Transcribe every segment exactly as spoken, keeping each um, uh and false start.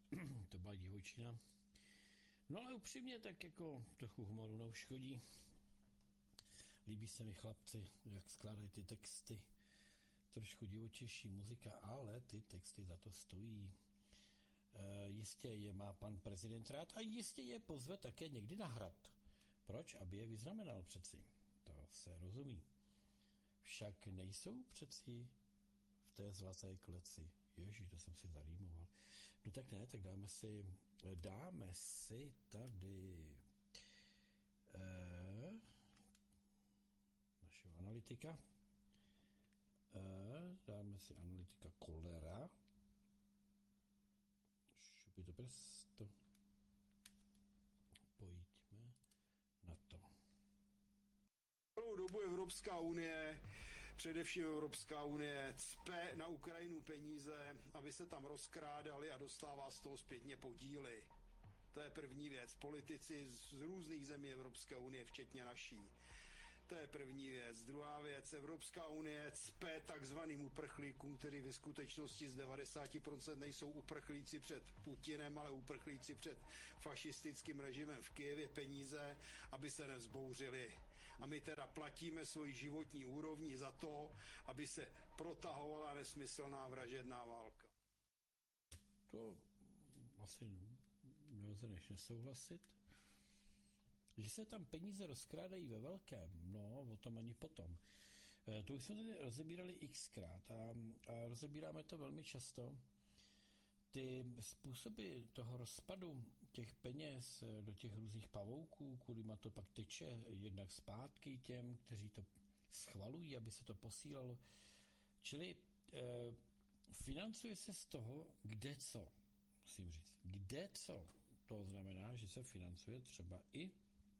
To byla divočina. No ale upřímně tak jako trochu humoru neuškodí. Líbí se mi chlapci, jak skládají ty texty. Trošku divočejší muzika, ale ty texty za to stojí. E, jistě je má pan prezident rád a jistě je pozve také někdy na hrad. Proč? Aby je vyznamenal přeci. To se rozumí. Však nejsou přeci v té zlaté kleci. Ježíš, to jsem si zarýmoval. No tak ne, tak dáme si, dáme si tady eh, našeho analytika. Eh, dáme si analytika Kollera. Šupito presto. Pojďme na to. Celou dobu Evropská unie, především Evropská unie, cpe na Ukrajinu peníze, aby se tam rozkrádali a dostává z toho zpětně podíly. To je první věc. Politici z různých zemí Evropské unie, včetně naší. To je první věc. Druhá věc, Evropská unie cpe takzvaným uprchlíkům, který ve skutečnosti z devadesát procent nejsou uprchlíci před Putinem, ale uprchlíci před fašistickým režimem v Kyjevě peníze, aby se nevzbouřili. A my teda platíme svoji životní úrovni za to, aby se protahovala nesmyslná vražedná válka. To asi nelze než nesouhlasit. Že se tam peníze rozkrádají ve velkém, no, o tom ani potom. To už jsme tady rozebírali xkrát a, a rozebíráme to velmi často. Ty způsoby toho rozpadu těch peněz do těch různých pavouků, kvůli to pak teče jednak zpátky těm, kteří to schvalují, aby se to posílalo. Čili eh, financuje se z toho, kde co, musím říct. Kde co. To znamená, že se financuje třeba i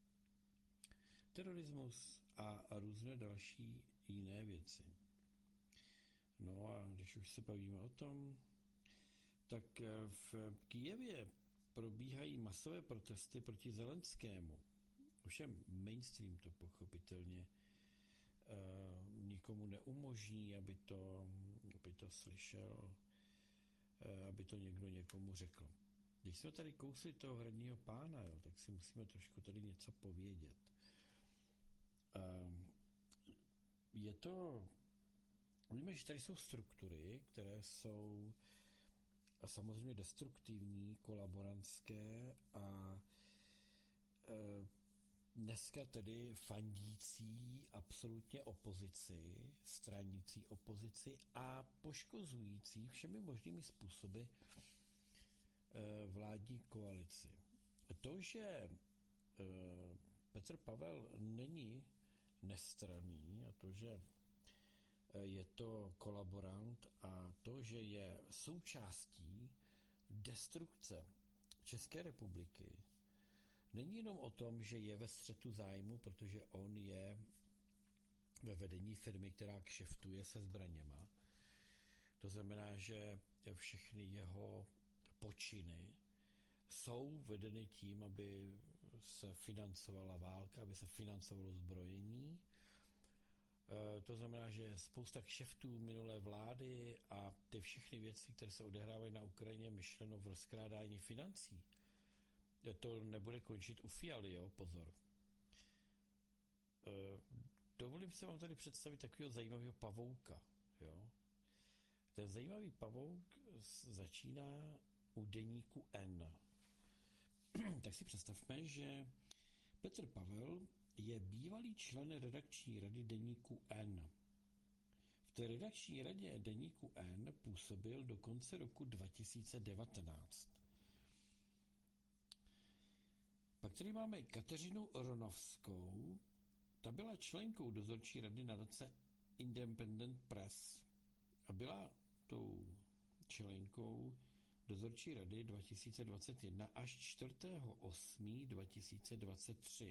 terorismus a různé další jiné věci. No a když už se bavíme o tom, tak v Kyjevě probíhají masové protesty proti Zelenskému. Ovšem mainstream to pochopitelně uh, nikomu neumožní, aby to, aby to slyšel, uh, aby to někdo někomu řekl. Když jsme tady kousli toho hradního pána, jo, tak si musíme trošku tady něco povědět. Je to, víme, že tady jsou struktury, které jsou samozřejmě destruktivní, kolaborantské a dneska tedy fandící absolutně opozici, stranící opozici a poškozující všemi možnými způsoby vládní koalici. To, že Petr Pavel není nestranný a to, že je to kolaborant a to, že je součástí destrukce České republiky, není jenom o tom, že je ve střetu zájmu, protože on je ve vedení firmy, která kšeftuje se zbraněma. To znamená, že všechny jeho počiny jsou vedeny tím, aby se financovala válka, aby se financovalo zbrojení. To znamená, že spousta kšeftů minulé vlády a ty všechny věci, které se odehrávají na Ukrajině, myšleno v rozkrádání financí. To nebude končit u Fialy, jo, pozor. Dovolím se vám tady představit takového zajímavého pavouka, jo. Ten zajímavý pavouk začíná u deníku N. Tak si představme, že Petr Pavel je bývalý člen redakční rady deníku N. V té redakční radě deníku N působil do konce roku dva tisíce devatenáct. Pak tady máme Kateřinu Ronovskou, ta byla členkou dozorčí rady nadace Independent Press a byla tou členkou dozorčí rady dva tisíce dvacet jedna až čtvrtého osmého dva tisíce dvacet tři.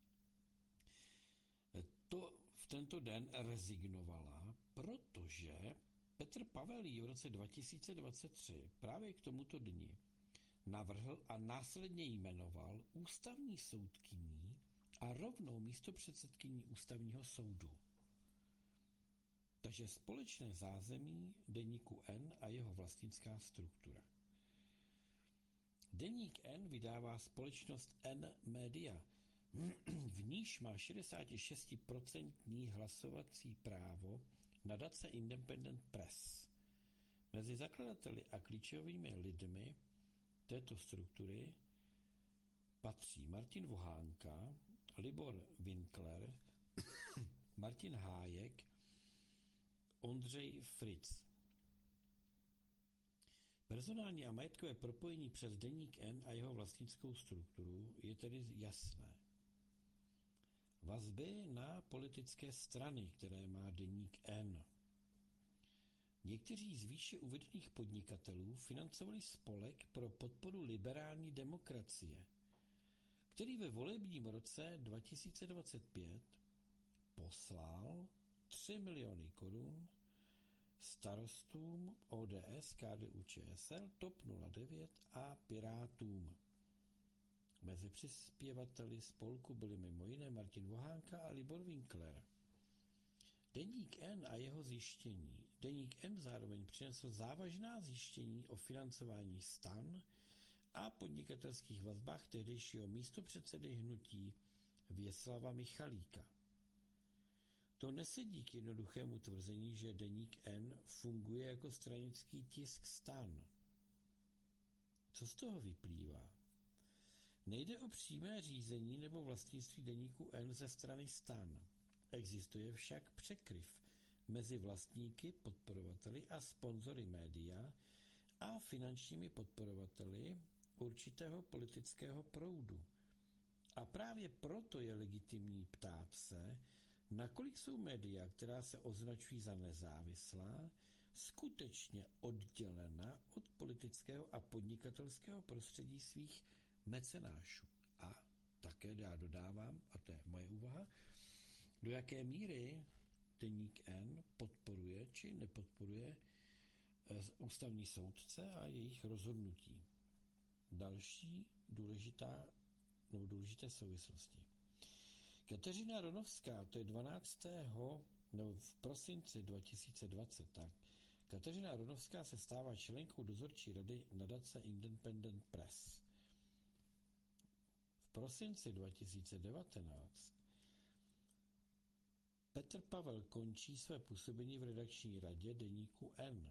To v tento den rezignovala, protože Petr Pavel ji v roce dva tisíce dvacet tři právě k tomuto dni navrhl a následně jmenoval ústavní soudkyní a rovnou místopředsedkyní ústavního soudu. Takže společné zázemí deníku N a jeho vlastnická struktura. Deník N vydává společnost N Media, v níž má šedesát šest procent hlasovací právo nadace Independent Press. Mezi zakladateli a klíčovými lidmi této struktury patří Martin Vohánka, Libor Winkler, Martin Hájek, Ondřej Fritz. Personální a majetkové propojení přes Deník N a jeho vlastnickou strukturu je tedy jasné. Vazby na politické strany, které má Deník N. Někteří z výše uvedených podnikatelů financovali spolek pro podporu liberální demokracie, který ve volebním roce dva tisíce dvacet pět poslal tři miliony korun starostům O D S, K D U Č S L, T O P nula devět a Pirátům. Mezi přispěvateli spolku byli mimo jiné Martin Vohánka a Libor Winkler. Deník N a jeho zjištění. Deník N zároveň přinesl závažná zjištění o financování stan a podnikatelských vazbách tehdejšího místopředsedy hnutí Věslava Michalíka. To nesedí k jednoduchému tvrzení, že Deník N funguje jako stranický tisk stan. Co z toho vyplývá? Nejde o přímé řízení nebo vlastnictví Deníku N ze strany stan. Existuje však překryv mezi vlastníky, podporovateli a sponzory média a finančními podporovateli určitého politického proudu. A právě proto je legitimní ptát se, nakolik jsou média, která se označují za nezávislá, skutečně oddělena od politického a podnikatelského prostředí svých mecenášů. A také já dodávám, a to je moje úvaha, do jaké míry Deník N podporuje či nepodporuje ústavní soudce a jejich rozhodnutí. Další důležitá, no, důležité souvislosti. Kateřina Ronovská, to je dvanáctého No, v prosinci dva tisíce dvacet, tak Kateřina Ronovská se stává členkou dozorčí rady nadace Independent Press. V prosinci dva tisíce devatenáct Petr Pavel končí své působení v redakční radě Deníku N.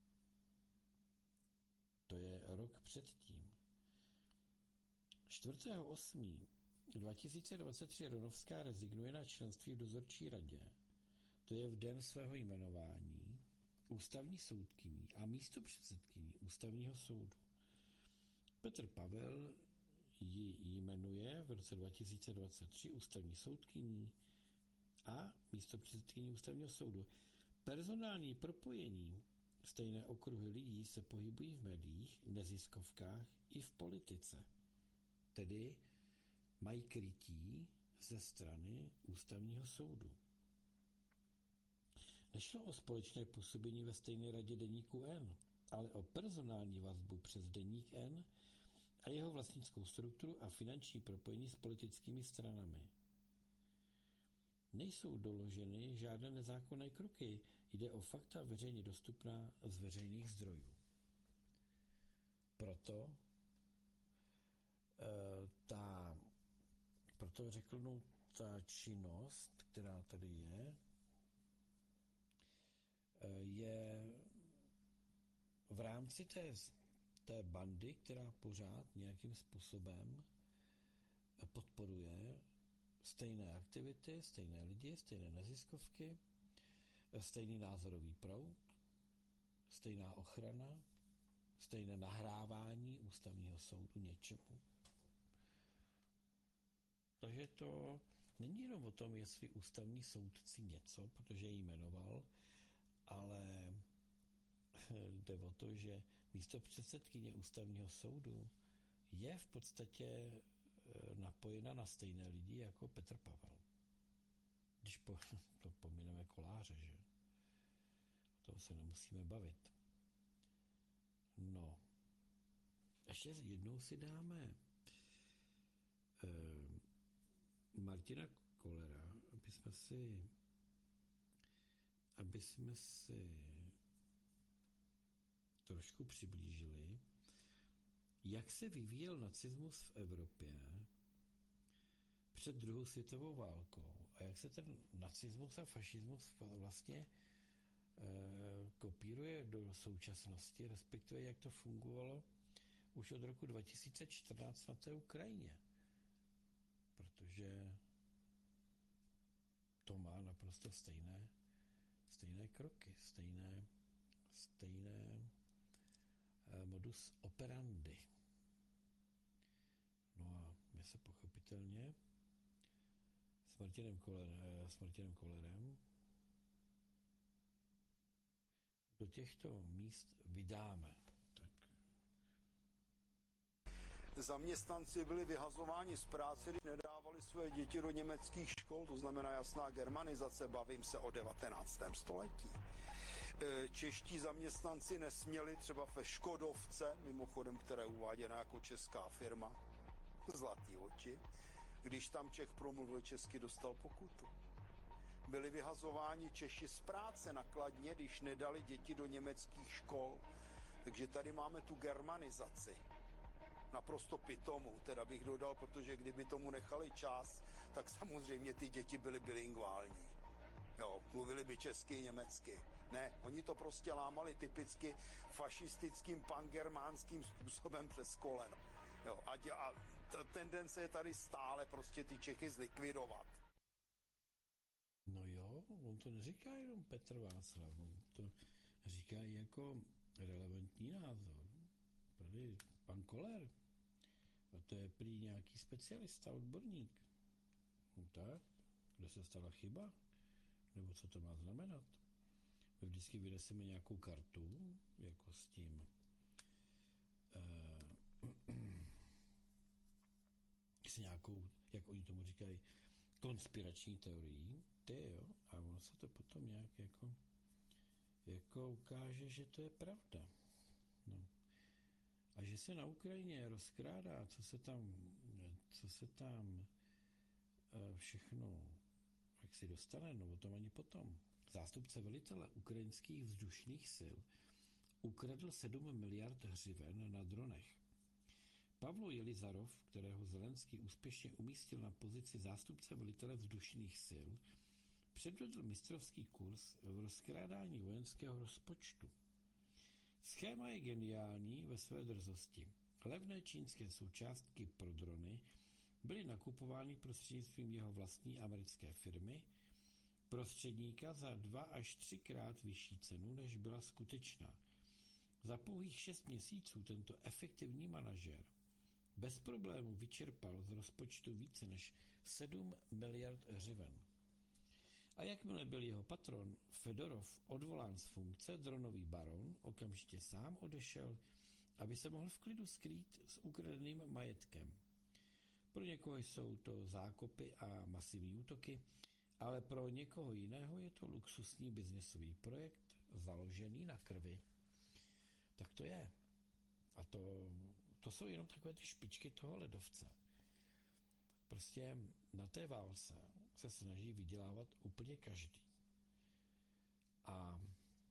To je rok předtím. čtvrtého osmého dva tisíce dvacet tři Ronovská rezignuje na členství v dozorčí radě. To je v den svého jmenování ústavní soudkyní a místopředsedkyní ústavního soudu. Petr Pavel ji jmenuje v roce dva tisíce dvacet tři ústavní soudkyní a místopředsedkyní ústavního soudu. Personální propojení stejné okruhy lidí se pohybují v médiích, neziskovkách i v politice. Tedy mají krytí ze strany ústavního soudu. Nešlo o společné působení ve stejné radě Deníku N, ale o personální vazbu přes Deník N a jeho vlastnickou strukturu a finanční propojení s politickými stranami. Nejsou doloženy žádné nezákonné kroky, jde o fakta veřejně dostupná z veřejných zdrojů. Proto e, ta, proto řeknu, ta činnost, která tady je, je v rámci té, té bandy, která pořád nějakým způsobem podporuje stejné aktivity, stejné lidi, stejné neziskovky, stejný názorový proud, stejná ochrana, stejné nahrávání ústavního soudu něčemu. Takže to není jenom o tom, jestli ústavní soudci něco, protože ji jmenoval, ale jde o to, že místo předsedkyně ústavního soudu je v podstatě napojena na stejné lidi jako Petr Pavel. Když po, to pomineme Koláře, že? O tom se nemusíme bavit. No. Ještě jednou si dáme eh, Martina Kollera, aby jsme si aby jsme si trošku přiblížili, jak se vyvíjel nacismus v Evropě před druhou světovou válkou a jak se ten nacismus a fašismus vlastně e, kopíruje do současnosti, respektive jak to fungovalo už od roku dva tisíce čtrnáct na té Ukrajině. Protože to má naprosto stejné, stejné kroky, stejné, stejné e, modus operandi. No a my se pochopitelně s Martinem, Koller, s Martinem Kollerem do těchto míst vydáme. Tak. Zaměstnanci byli vyhazováni z práce, když nedávali své děti do německých škol, to znamená jasná germanizace, bavím se o devatenáctém století. Čeští zaměstnanci nesměli třeba ve Škodovce, mimochodem, která je uváděna jako česká firma, Zlatý oči, když tam Čech promluvil česky, dostal pokutu. Byli vyhazováni Češi z práce na Kladně, když nedali děti do německých škol. Takže tady máme tu germanizaci. Naprosto pitomou, teda bych dodal, protože kdyby tomu nechali čas, tak samozřejmě ty děti byly bilingvální. Jo, mluvili by česky i německy. Ne, oni to prostě lámali typicky fašistickým pangermánským způsobem přes koleno. Jo, a, dě, a ta tendence je tady stále prostě ty Čechy zlikvidovat. No jo, on to neříká jenom Petr Václav, on to říká i jako relevantní názor. Tady pan Koller, a to je prý nějaký specialista, odborník. No tak, kde se stala chyba? Nebo co to má znamenat? My vždycky vyneseme nějakou kartu, jako s tím eh, s nějakou, jak oni tomu říkají, konspirační teorií, ty jo, a ono se to potom nějak jako, jako ukáže, že to je pravda. No. A že se na Ukrajině rozkrádá, co se tam, co se tam všechno, jak si dostane, no o tom ani potom. Zástupce velitele ukrajinských vzdušných sil ukradl sedm miliard hřiven na dronech. Pavlo Jelizarov, kterého Zelenský úspěšně umístil na pozici zástupce velitele vzdušných sil, předvedl mistrovský kurz v rozkrádání vojenského rozpočtu. Schéma je geniální ve své drzosti. Levné čínské součástky pro drony byly nakupovány prostřednictvím jeho vlastní americké firmy, prostředníka za dva až třikrát vyšší cenu, než byla skutečná. Za pouhých šest měsíců tento efektivní manažer bez problému vyčerpal z rozpočtu více než sedm miliard hřiven. A jakmile byl jeho patron Fedorov odvolán z funkce, dronový baron okamžitě sám odešel, aby se mohl v klidu skrýt s ukradeným majetkem. Pro někoho jsou to zákopy a masivní útoky, ale pro někoho jiného je to luxusní biznesový projekt založený na krvi. Tak to je. A to, to jsou jenom takové ty špičky toho ledovce. Prostě na té válce se snaží vydělávat úplně každý. A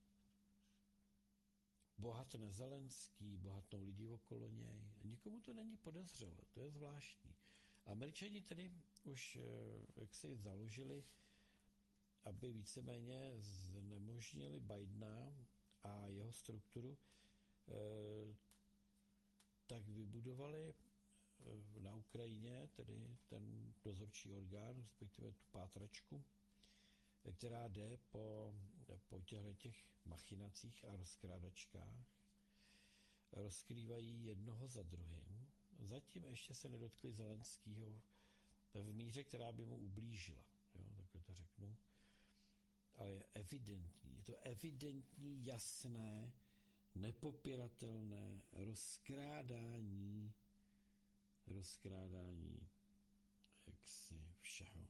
bohatne Zelenský, bohatnou lidi okolo něj. Nikomu to není podezřelé, to je zvláštní. Američani tedy už jak si založili, aby víceméně znemožnili Bidena a jeho strukturu, tak vybudovali na Ukrajině, tedy ten dozorčí orgán, respektive tu pátračku, která jde po, po těch machinacích a rozkrádačkách. Rozkrývají jednoho za druhým. Zatím ještě se nedotkli Zelenskýho v míře, která by mu ublížila. Jo, takhle to řeknu. Ale je evidentní, je to evidentní, jasné, nepopiratelné rozkrádání, rozkrádání jaksi všeho.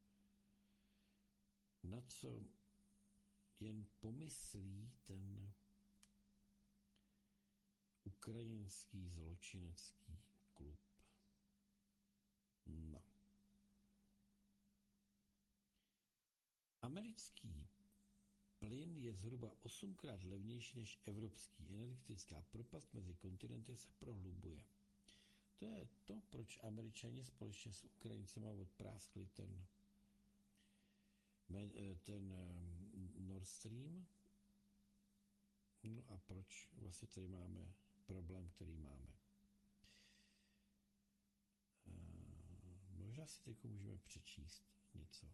Na co jen pomyslí ten ukrajinský zločinecký klub. No. Americký plyn je zhruba osmkrát levnější než evropský. Energetická propast mezi kontinenty se prohlubuje. To je to, proč Američani společně s Ukrajincema odpráskli ten, ten Nord Stream. No a proč vlastně tady máme problém, který máme. Možná si teď můžeme přečíst něco.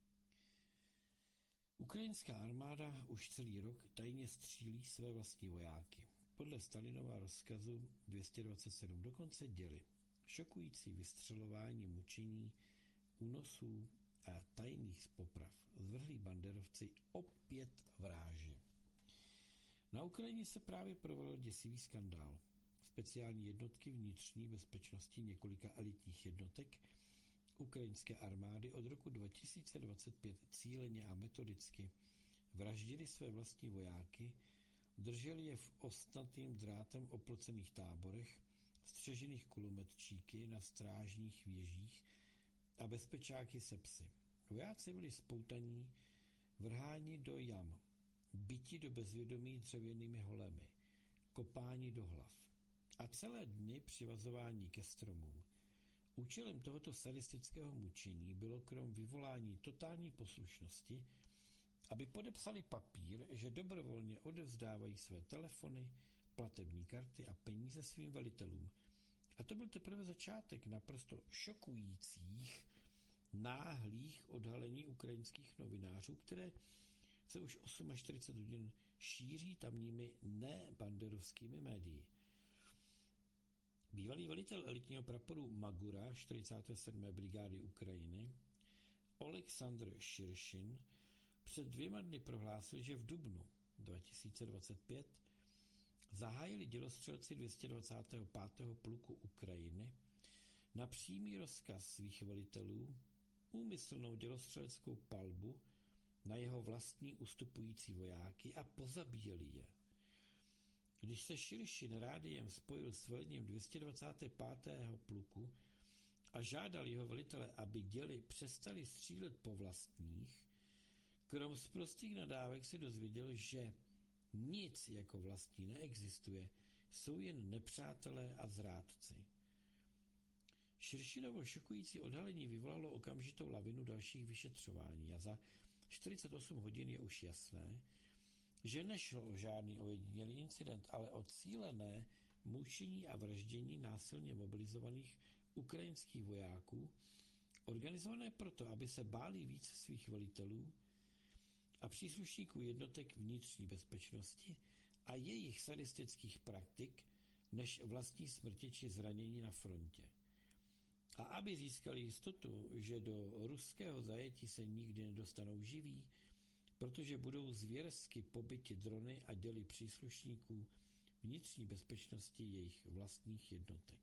Ukrajinská armáda už celý rok tajně střílí své vlastní vojáky. Podle Stalinova rozkazu dvě stě dvacet sedm dokonce děli šokující vystřelování, mučení, únosů a tajných poprav. Zvrhlí banderovci opět vráži. Na Ukrajině se právě provedl děsivý skandál. Speciální jednotky vnitřní bezpečnosti několika elitních jednotek ukrajinské armády od roku dva tisíce dvacet pět cíleně a metodicky vraždili své vlastní vojáky, drželi je v ostnatým drátem oplocených táborech, střežených kulometčíky na strážních věžích a bezpečáky se psy. Vojáci byli spoutaní, vrháni do jam, byti do bezvědomí dřevěnými holemi, kopáni do hlav a celé dny přivazování ke stromům. Účelem tohoto sadistického mučení bylo krom vyvolání totální poslušnosti, aby podepsali papír, že dobrovolně odevzdávají své telefony, platební karty a peníze svým velitelům. A to byl teprve začátek naprosto šokujících, náhlých odhalení ukrajinských novinářů, které se už čtyřicet osm hodin šíří tamními nebanderovskými médii. Bývalý velitel elitního praporu Magura čtyřicáté sedmé brigády Ukrajiny Oleksandr Širšin před dvěma dny prohlásil, že v dubnu dva tisíce dvacet pět zahájili dělostřelci dvě stě dvacátého pátého pluku Ukrajiny na přímý rozkaz svých velitelů úmyslnou dělostřeleckou palbu na jeho vlastní ustupující vojáky a pozabíjeli je. Když se Širšin rádiem spojil s velením dvě stě dvacátého pátého pluku a žádal jeho velitele, aby děli přestali střílet po vlastních, krom z prostých nadávek se dozvěděl, že nic jako vlastní neexistuje, jsou jen nepřátelé a zrádci. Širšinovo šokující odhalení vyvolalo okamžitou lavinu dalších vyšetřování a za čtyřicet osm hodin je už jasné, že nešlo o žádný ojedinělý incident, ale o cílené mučení a vraždění násilně mobilizovaných ukrajinských vojáků, organizované proto, aby se báli víc svých velitelů a příslušníků jednotek vnitřní bezpečnosti a jejich sadistických praktik, než vlastní smrti či zranění na frontě. A aby získali jistotu, že do ruského zajetí se nikdy nedostanou živí, protože budou zvěrsky pobyti drony a děly příslušníků vnitřní bezpečnosti jejich vlastních jednotek.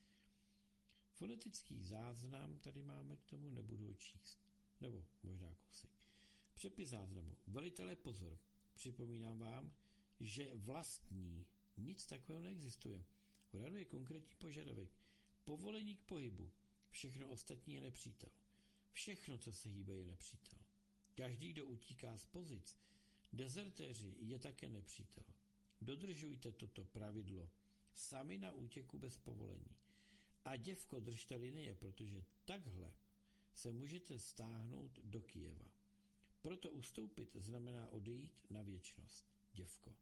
Fonetický záznam tady máme k tomu, nebudu ho číst. Nebo možná kousek. Přepis záznamu. Velitelé, pozor. Připomínám vám, že vlastní nic takového neexistuje. V radu je konkrétní požadavek. Povolení k pohybu. Všechno ostatní je nepřítel. Všechno, co se hýbe, je nepřítel. Každý, kdo utíká z pozic, dezertéři, je také nepřítel. Dodržujte toto pravidlo. Sami na útěku bez povolení. A děvko, držte linie, protože takhle se můžete stáhnout do Kyjeva. Proto ustoupit znamená odejít na věčnost. Děvko.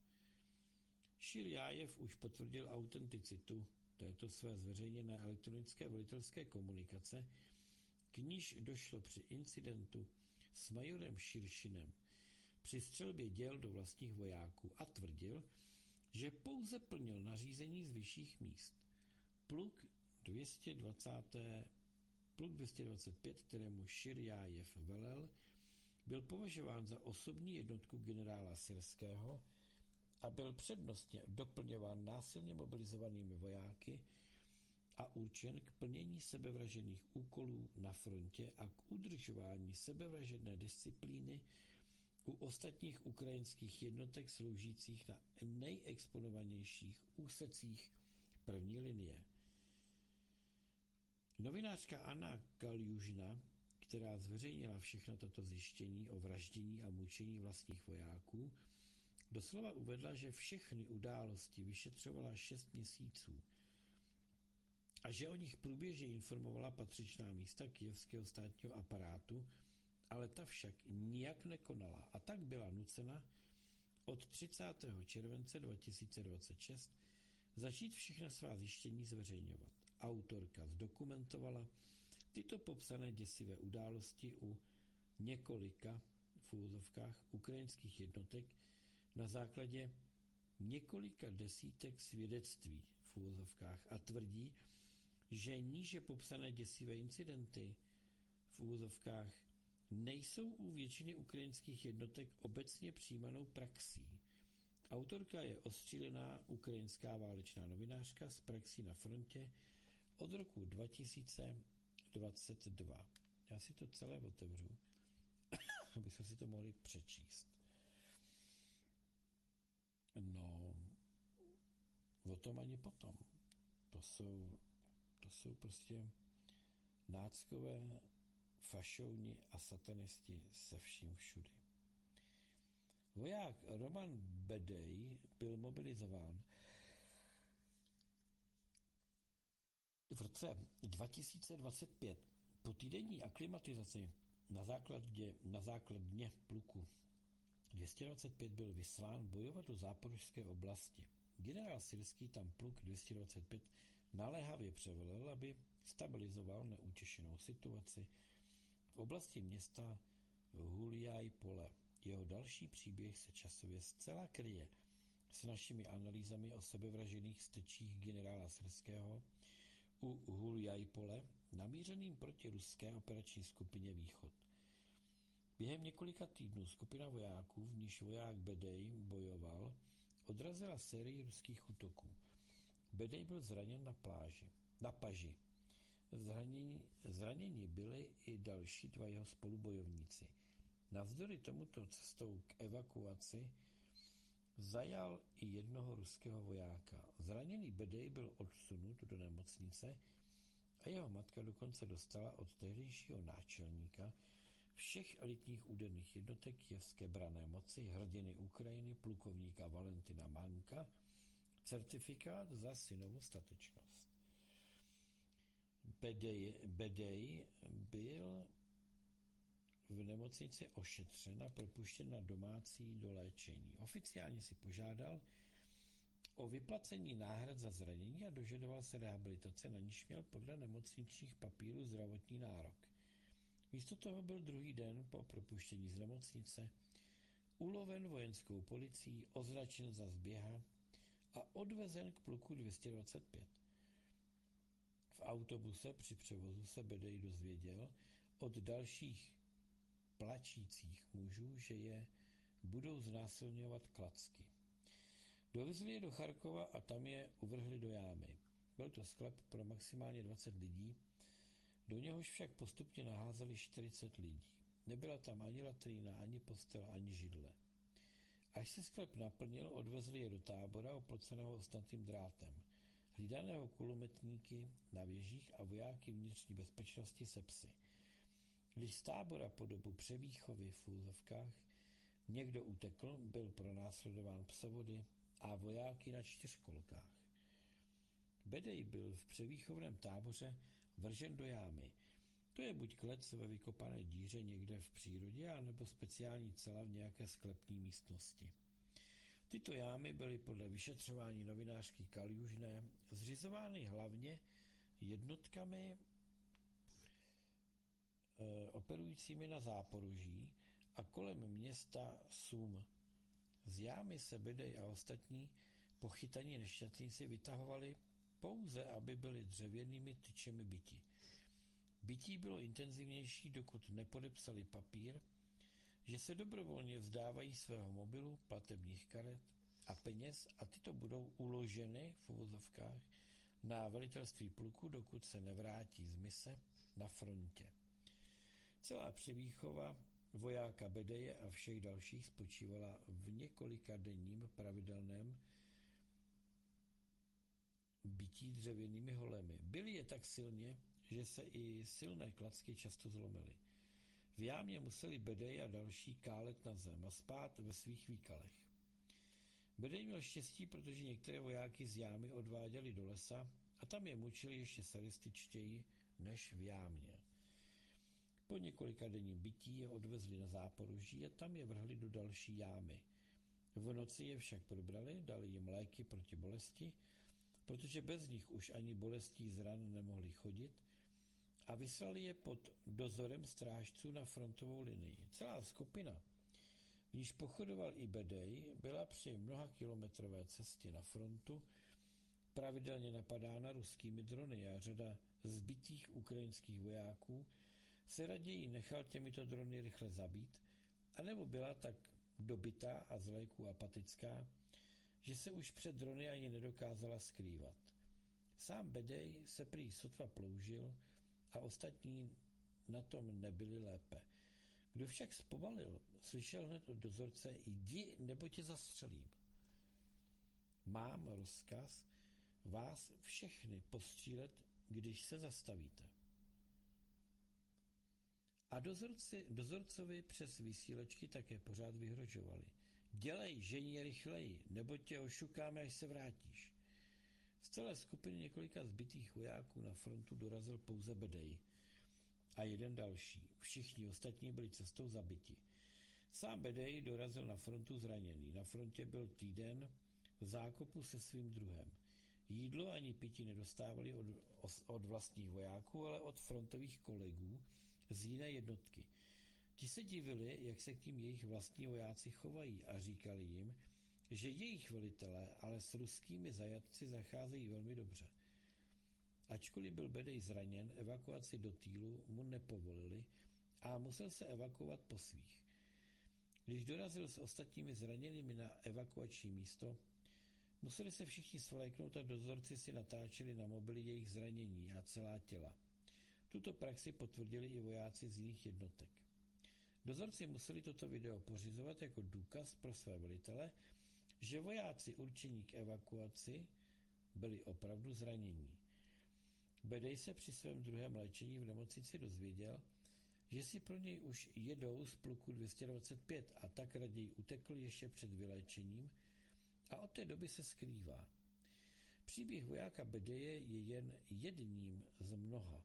Širjájev už potvrdil autenticitu této své zveřejněné elektronické velitelské komunikace, k níž došlo při incidentu s majorem Širšinem při střelbě děl do vlastních vojáků a tvrdil, že pouze plnil nařízení z vyšších míst. Pluk dvě stě dvacet, pluk dvě stě dvacet pět, kterému Širjájev velel, byl považován za osobní jednotku generála Syrského a byl přednostně doplňován násilně mobilizovanými vojáky a určen k plnění sebevražených úkolů na frontě a k udržování sebevražedné disciplíny u ostatních ukrajinských jednotek sloužících na nejexponovanějších úsecích první linie. Novinářka Anna Kaljužna, která zveřejnila všechno toto zjištění o vraždění a mučení vlastních vojáků, doslova uvedla, že všechny události vyšetřovala šest měsíců a že o nich průběžně informovala patřičná místa kyjevského státního aparátu, ale ta však nijak nekonala a tak byla nucena od třicátého července dva tisíce dvacet šest začít všechna svá zjištění zveřejňovat. Autorka zdokumentovala tyto popsané děsivé události u několika v úvozovkách ukrajinských jednotek na základě několika desítek svědectví v úvozovkách a tvrdí, že níže popsané děsivé incidenty v úvozovkách nejsou u většiny ukrajinských jednotek obecně přijímanou praxí. Autorka je ostřílená ukrajinská válečná novinářka z praxí na frontě od roku dva tisíce dvacet dva. Já si to celé otevřu, abychom si to mohli přečíst. No, o tom ani potom. To jsou, to jsou prostě náckové fašouni a satanisti se vším všudy. Voják Roman Bedej byl mobilizován v roce dva tisíce dvacet pět. Po týdenní aklimatizaci na základě, na základně pluku dvě stě dvacet pět byl vyslán bojovat do záporožské oblasti. Generál Syrský tam pluk dvě stě dvacet pět naléhavě převelel, aby stabilizoval neutěšenou situaci v oblasti města Huliaj Pole. Jeho další příběh se časově zcela kryje s našimi analýzami o sebevražených stečích generála Syrského u Huliaj Pole, namířeným proti ruské operační skupině Východ. Během několika týdnů skupina vojáků, v níž voják Bedej bojoval, odrazila sérii ruských útoků. Bedej byl zraněn na pláži, na paži. Zraněni, zraněni byli i další dva jeho spolubojovníci. Navzdory tomuto cestou k evakuaci zajal i jednoho ruského vojáka. Zraněný Bedej byl odsunut do nemocnice a jeho matka dokonce dostala od tehdejšího náčelníka všech elitních úderných jednotek kyjevské branné moci hrdiny Ukrajiny plukovníka Valentina Manka certifikát za synovu statečnost. Bedej, Bedej byl v nemocnici ošetřen a propuštěn na domácí doléčení. Oficiálně si požádal o vyplacení náhrad za zranění a dožadoval se rehabilitace, na níž měl podle nemocničních papírů zdravotní nárok. Místo toho byl druhý den po propuštění z nemocnice uloven vojenskou policií, označen za zběha a odvezen k pluku dvě stě dvacet pět. V autobuse při převozu se Bedej dozvěděl od dalších plačících mužů, že je budou znásilňovat klacky. Dovezli je do Charkova a tam je uvrhli do jámy. Byl to sklep pro maximálně dvacet lidí, do něhož však postupně naházeli čtyřicet lidí. Nebyla tam ani latrína, ani postel, ani židle. Až se sklep naplnil, odvezli je do tábora oploceného ostnatým drátem, hlídaného kulometníky na věžích a vojáky vnitřní bezpečnosti se psy. Když z tábora po dobu převýchovy v úzovkách někdo utekl, byl pronásledován psovody a vojáky na čtyřkolkách. Bedej byl v převýchovném táboře vržen do jámy. To je buď klec ve vykopané díře někde v přírodě, anebo speciální cela v nějaké sklepní místnosti. Tyto jámy byly podle vyšetřování novinářky Kaljužné zřizovány hlavně jednotkami e, operujícími na Záporoží a kolem města Sum. Z jámy se Bedej a ostatní pochytaní nešťastníci vytahovali pouze, aby byli dřevěnými tyčemi byti. Bytí bylo intenzivnější, dokud nepodepsali papír, že se dobrovolně vzdávají svého mobilu, platebních karet a peněz a tyto budou uloženy v uvozovkách na velitelství pluku, dokud se nevrátí z mise na frontě. Celá převýchova vojáka Bedeje a všech dalších spočívala v několika denním pravidelném bytí dřevěnými holemi. Byli je tak silně, že se i silné klacky často zlomily. V jámě museli Bedej a další kálet na zem a spát ve svých výkalech. Bedej měl štěstí, protože některé vojáky z jámy odváděli do lesa a tam je mučili ještě sadističtěji než v jámě. Po několika denním bytí je odvezli na Záporoží a tam je vrhli do další jámy. V noci je však probrali, dali jim léky proti bolesti, protože bez nich už ani bolestí z ran nemohli chodit, a vyslali je pod dozorem strážců na frontovou linii. Celá skupina, v níž pochodoval i Bedej, byla při mnoha kilometrové cestě na frontu pravidelně napadána ruskými drony a řada zbitých ukrajinských vojáků se raději nechal těmito drony rychle zabít, anebo byla tak dobytá a z léků apatická, že se už před drony ani nedokázala skrývat. Sám Bedej se prý sotva ploužil a ostatní na tom nebyli lépe. Kdo však zpomalil, slyšel hned od dozorce: jdi, nebo tě zastřelím. Mám rozkaz vás všechny postřílet, když se zastavíte. A dozorci, dozorcovi přes vysílečky také pořád vyhrožovali: dělej, žení rychleji, nebo tě ošukáme, až se vrátíš. Z celé skupiny několika zbytých vojáků na frontu dorazil pouze Bedej a jeden další. Všichni ostatní byli cestou zabiti. Sám Bedej dorazil na frontu zraněný. Na frontě byl týden v zákopu se svým druhem. Jídlo ani pití nedostávali od, od vlastních vojáků, ale od frontových kolegů z jiné jednotky. Ti se divili, jak se k tím jejich vlastní vojáci chovají, a říkali jim, že jejich velitelé ale s ruskými zajatci zacházejí velmi dobře. Ačkoliv byl Bedej zraněn, evakuaci do Týlu mu nepovolili a musel se evakuovat po svých. Když dorazil s ostatními zraněnými na evakuační místo, museli se všichni svléknout a dozorci si natáčeli na mobily jejich zranění a celá těla. Tuto praxi potvrdili i vojáci z jiných jednotek. Dozorci museli toto video pořizovat jako důkaz pro své velitele, že vojáci určení k evakuaci byli opravdu zranění. Bedej se při svém druhém léčení v nemocnici dozvěděl, že si pro něj už jedou z pluku dvě stě dvacet pět, a tak raději utekl ještě před vyléčením a od té doby se skrývá. Příběh vojáka Bedeje je jen jedním z mnoha.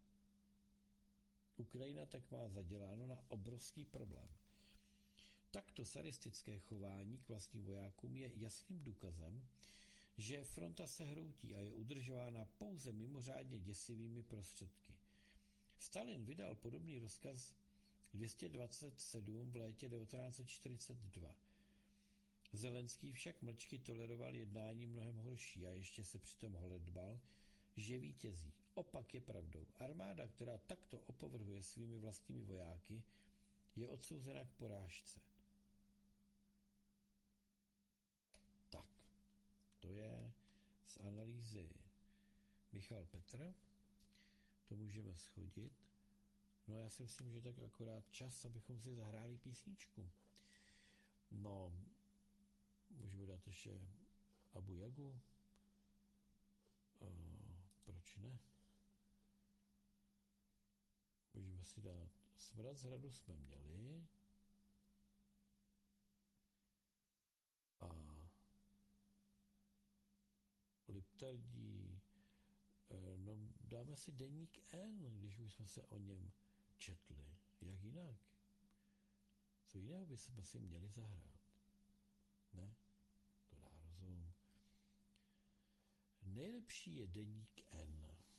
Ukrajina tak má zaděláno na obrovský problém. Takto sadistické chování k vlastním vojákům je jasným důkazem, že fronta se hroutí a je udržována pouze mimořádně děsivými prostředky. Stalin vydal podobný rozkaz dvě stě dvacet sedm v létě devatenáct set čtyřicet dva. Zelenský však mlčky toleroval jednání mnohem horší a ještě se přitom holedbal, že vítězí. Opak je pravdou. Armáda, která takto opovrhuje svými vlastními vojáky, je odsouzena k porážce. Tak, to je z analýzy Michal Petr. To můžeme shodit. No já si myslím, že tak akorát čas, abychom si zahráli písničku. No, můžeme dát ještě Abu Jagu. Uh, proč ne? Můžeme si dát Smrad z hradu jsme měli. A Liptardí. No, dáme si Deník N, když už jsme se o něm četli. Jak jinak? Co jiného by jsme si měli zahrát? Ne? To dá rozum. Nejlepší je Deník N.